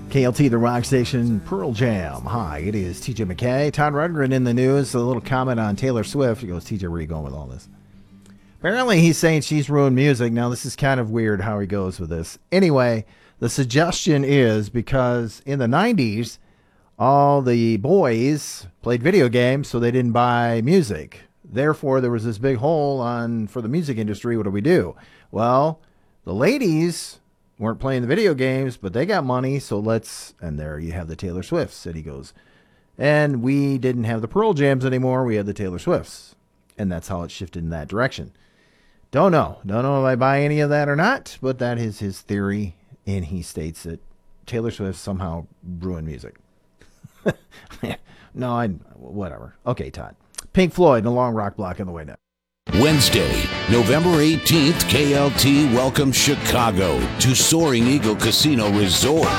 KLT, the rock station, Pearl Jam. Hi, it is TJ McKay. Todd Rundgren in the news. A little comment on Taylor Swift. He goes, TJ, where are you going with all this? Apparently, he's saying she's ruined music. Now, this is kind of weird how he goes with this. Anyway, the suggestion is because in the 90s, all the boys played video games, so they didn't buy music. Therefore, there was this big hole for the music industry. What do we do? Well, the ladies weren't playing the video games, but they got money, so and there you have the Taylor Swifts. And he goes, and we didn't have the Pearl Jams anymore, we had the Taylor Swifts. And that's how it shifted in that direction. Don't know if I buy any of that or not, but that is his theory, and he states that Taylor Swift somehow ruined music. No, whatever. Okay, Todd. Pink Floyd and a long rock block on the way now. Wednesday, November 18th, KLT welcomes Chicago to Soaring Eagle Casino Resort.